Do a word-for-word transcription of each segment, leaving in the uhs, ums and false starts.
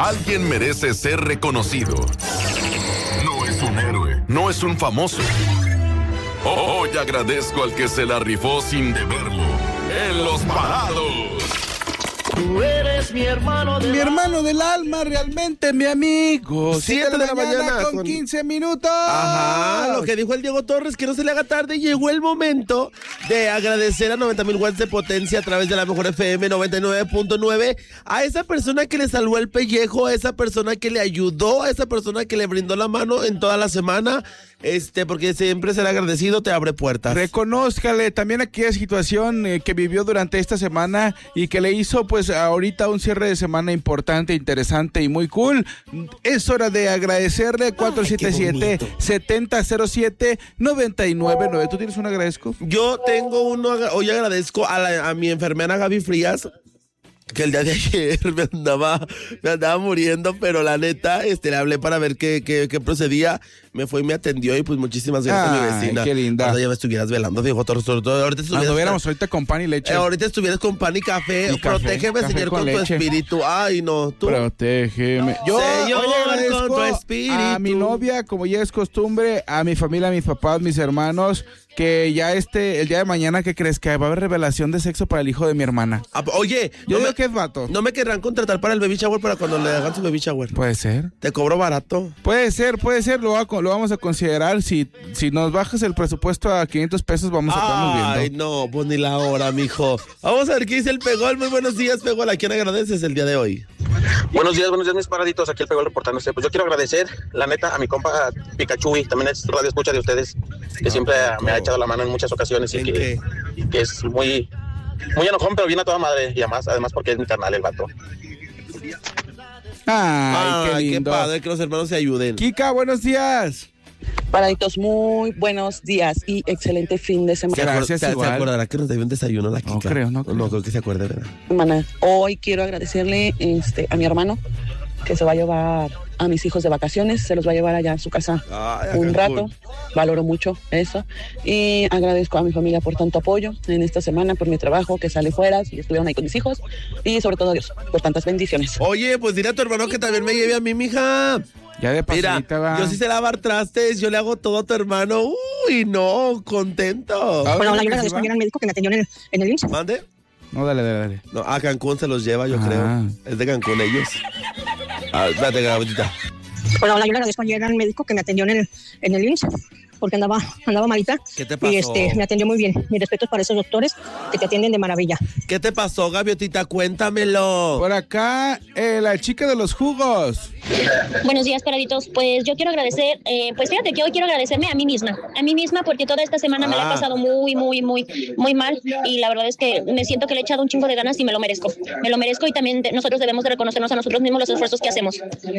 Alguien merece ser reconocido. No es un héroe, no es un famoso. Hoy agradezco al que se la rifó sin deberlo. En Los Parados. Tú eres mi hermano del Mi hermano del alma, realmente mi amigo. Siete de la mañana con con- quince minutos. Ajá, lo que dijo el Diego Torres, que no se le haga tarde. Llegó el momento de agradecer a noventa mil watts de potencia a través de la mejor F M noventa y nueve punto nueve a esa persona que le salvó el pellejo, a esa persona que le ayudó, a esa persona que le brindó la mano en toda la semana, este, porque siempre ser agradecido te abre puertas. Reconózcale también aquella situación eh, que vivió durante esta semana y que le hizo pues ahorita un cierre de semana importante, interesante y muy cool. Es hora de agradecerle. Cuatro siete siete, siete cero cero siete, nueve nueve nueve. ¿Tú tienes un agradezco? Yo tengo uno, hoy agradezco a, la, a mi enfermera Gaby Frías, que el día de ayer me andaba, me andaba muriendo, pero la neta, este, le hablé para ver qué, qué, qué procedía, me fue y me atendió y pues muchísimas gracias a mi Ay, vecina. qué linda. Ahora ya me estuvieras velando, dijo todo, todo, todo. Ahorita estuvieras, Anduviéramos ahorita con pan y leche. eh, ahorita estuvieras con pan y café, Y café, protégeme, café Señor, con con, tu leche. espíritu. Ay, no, tú. Protégeme. Yo Señor, hoy agradezco con tu espíritu. a mi novia, como ya es costumbre, a mi familia, a mis papás, mis hermanos, que ya este, el día de mañana, ¿qué crees? Que va a haber revelación de sexo para el hijo de mi hermana. Ah, oye, Yo no digo me, que es vato. no me querrán contratar para el baby shower para cuando le hagan su baby shower. Puede ser. Te cobro barato. Puede ser, puede ser, lo, va a- lo vamos a considerar. Si, si nos bajas el presupuesto a quinientos pesos, vamos a estarnos Ay, viendo. no, pues ni la hora, mijo. Vamos a ver qué dice el Pegol. Muy buenos días, Pegol. ¿A quién agradeces el día de hoy? Buenos días, buenos días, mis paraditos. Aquí el Pegol reportándose. Pues yo quiero agradecer, la neta, a mi compa Pikachu, y también es radio escucha de ustedes, que siempre me ha echado la mano en muchas ocasiones y ¿En que, qué? y que es muy, muy enojón, pero viene a toda madre. Y además, además porque es mi carnal, el vato. Ay, qué lindo. padre que los hermanos se ayuden. Kika, buenos días. Paraditos, muy buenos días y excelente fin de ¿Se, semana. acuer- Gracias, se- se igual. acordará que nos debió un desayuno la Kika? No creo, no creo. No creo que se acuerde, ¿verdad? Semana. Hoy quiero agradecerle este, a mi hermano que se va a llevar a mis hijos de vacaciones, se los va a llevar allá a su casa Ay, a un Cancún. rato. Valoro mucho eso y agradezco a mi familia por tanto apoyo en esta semana, por mi trabajo, que sale fuera y estuvieron ahí con mis hijos, y sobre todo a Dios por tantas bendiciones. Oye, pues dile a tu hermano que también me lleve a mí, mija. Ya de Mira, pasadita va. yo sí sé lavar trastes, yo le hago todo a tu hermano. Uy, no, contento. Ah, Bueno, hola, ¿que yo le se agradezco va? ayer al médico que me atendió en el, en el I M S S. ¿Mande? No, dale, dale, dale. No, a Cancún se los lleva, yo Ah. creo. Es de Cancún ellos. Ah, espérate, Gabrielita. Bueno, hola, yo le agradezco ayer al médico que me atendió en el, en el I M S S, porque andaba, andaba malita. ¿Qué te pasó? Y este, me atendió muy bien. Mis respetos para esos doctores que te atienden de maravilla. ¿Qué te pasó, Gaviotita? Cuéntamelo. Por acá, eh, la chica de los jugos. Buenos días, paraditos. Pues yo quiero agradecer, eh, pues fíjate que hoy quiero agradecerme a mí misma, a mí misma porque toda esta semana me la he Ah. pasado muy, muy, muy, muy mal y la verdad es que me siento que le he echado un chingo de ganas y me lo merezco. Me lo merezco y también de- nosotros debemos de reconocernos a nosotros mismos los esfuerzos que hacemos.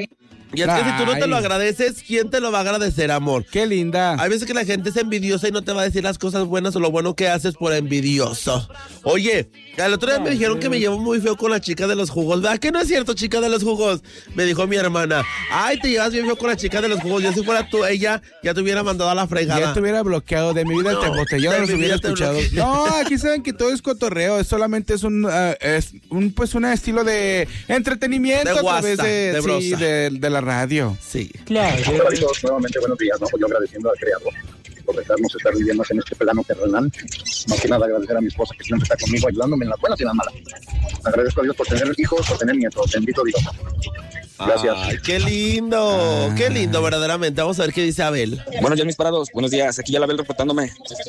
Y es que si tú no te Ay. lo agradeces, ¿quién te lo va a agradecer, amor? Qué linda. Hay veces que la gente es envidiosa y no te va a decir las cosas buenas o lo bueno que haces por envidioso. Oye, el otro día me dijeron que me llevo muy feo con la chica de los jugos. ¿Verdad que no es cierto, chica de los jugos? Me dijo mi hermana. Ay, te llevas bien feo con la chica de los jugos. Yo si fuera tú, ella ya te hubiera mandado a la fregada. Ya te hubiera bloqueado de mi vida No, el tejote, yo de no los mi hubiera vida te escuchado. bloqueé. No, aquí saben que todo es cotorreo, es solamente es un, ah, es un pues un estilo de entretenimiento De a través guasa, de, de sí, brosa. de, de la radio. Sí. Claro. Paraditos, nuevamente buenos días, ¿no? Pues yo agradeciendo al Creador por dejarnos estar viviendo en este plano terrenal. Más que nada agradecer a mi esposa que siempre está conmigo ayudándome en las buenas y en las malas. Agradezco a Dios por tener hijos, por tener nietos. Bendito Dios. Gracias. Ay, qué lindo, qué lindo verdaderamente. Vamos a ver qué dice Abel. Buenos días, mis parados. Buenos días. Aquí ya la Abel reportándome.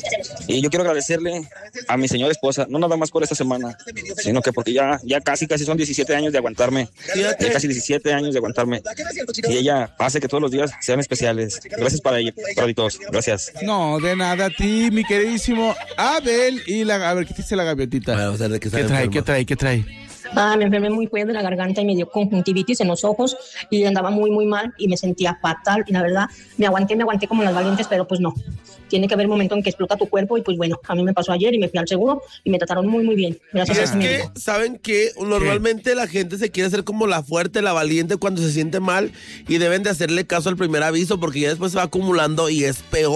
Y yo quiero agradecerle a mi señora esposa, no nada más por esta semana, sino que porque ya, ya casi, casi son diecisiete años de aguantarme. Fíjate. Ya casi diecisiete años de aguantarme. Y ella hace que todos los días sean especiales. Gracias para ella, paraditos. Gracias. No, de nada a ti, mi queridísimo Abel. Y la, a ver, ¿qué dice la gaviotita? Bueno, vamos a ver de qué ¿Qué está trae, enferma. qué trae, qué trae? Ah, me enfermé muy feo de la garganta y me dio conjuntivitis en los ojos y andaba muy, muy mal y me sentía fatal. Y la verdad, me aguanté, me aguanté como las valientes, pero pues no. Tiene que haber un momento en que explota tu cuerpo y pues bueno, a mí me pasó ayer y me fui al seguro y me trataron muy, muy bien. Y Gracias a es ese que, médico. ¿saben qué? Normalmente la gente se quiere hacer como la fuerte, la valiente cuando se siente mal y deben de hacerle caso al primer aviso porque ya después se va acumulando y es peor.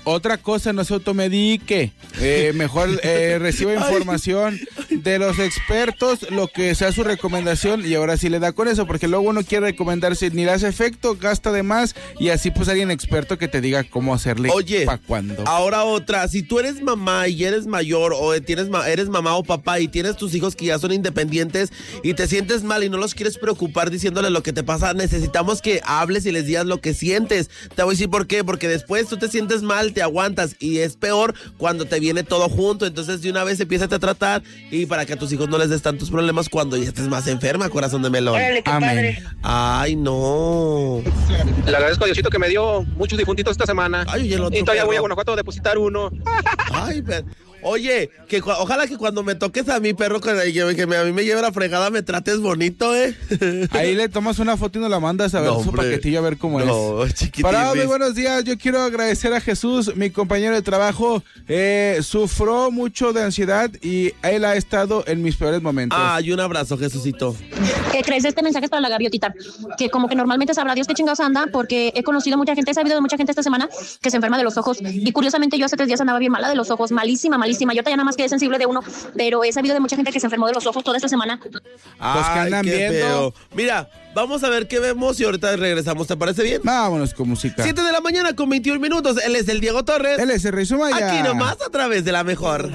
Otra cosa, no se automedique. Eh, mejor eh, reciba información de los expertos, lo que sea su recomendación, y ahora sí le da con eso, porque luego uno quiere recomendarse, ni le hace efecto, gasta de más, y así pues alguien experto que te diga cómo hacerle. Oye, pa' cuándo. Ahora otra, si tú eres mamá y eres mayor, o tienes eres mamá o papá y tienes tus hijos que ya son independientes y te sientes mal y no los quieres preocupar diciéndoles lo que te pasa, necesitamos que hables y les digas lo que sientes. Te voy a decir por qué, porque después tú te sientes mal, te aguantas, y es peor cuando te viene todo junto. Entonces de una vez empieza a tratar, y para que a tus hijos no les des tantos problemas cuando ya estés más enferma, corazón de melón. Órale, qué Amén. padre. Ay, no. Le agradezco a Diosito que me dio muchos difuntitos esta semana. Ay, oye, el otro y todavía perro. voy a Guanajuato a depositar uno. Ay, pero... Oye, que cu- ojalá que cuando me toques a mi perro, que, que, que me, a mí me lleve la fregada, me trates bonito, ¿eh? Ahí le tomas una foto y nos la mandas a ver No, su hombre. paquetillo, a ver cómo No, es. chiquitines. Para muy buenos días, yo quiero agradecer a Jesús, mi compañero de trabajo. Eh, sufrió mucho de ansiedad y él ha estado en mis peores momentos. Ay, un abrazo, Jesucito. ¿Qué crees? Este mensaje es para la gaviotita, que como que normalmente sabrá Dios qué chingados anda, porque he conocido mucha gente, he sabido de mucha gente esta semana que se enferma de los ojos, y curiosamente yo hace tres días andaba bien mala de los ojos, malísima, malísima. Yo todavía nada más quedé sensible de uno, pero he sabido de mucha gente que se enfermó de los ojos toda esta semana. Los que andan qué viendo. feo. Mira, vamos a ver qué vemos y ahorita regresamos, ¿te parece bien? Vámonos con música. siete de la mañana con veintiún minutos, él es el Diego Torres. Él es el Rey Sumaya. Aquí nomás a través de la mejor.